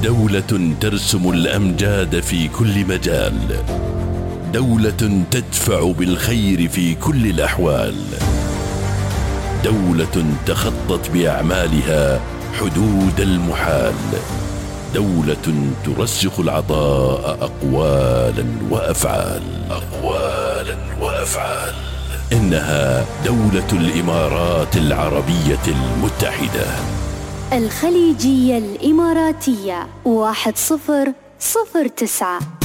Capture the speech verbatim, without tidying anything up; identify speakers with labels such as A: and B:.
A: دولة ترسم الأمجاد في كل مجال، دولة تدفع بالخير في كل الأحوال، دولة تخطت بأعمالها حدود المحال، دولة ترسخ العطاء أقوالا وأفعال أقوالا وأفعال إنها دولة الإمارات العربية المتحدة.
B: الخليجية الإماراتية واحد صفر صفر تسعة.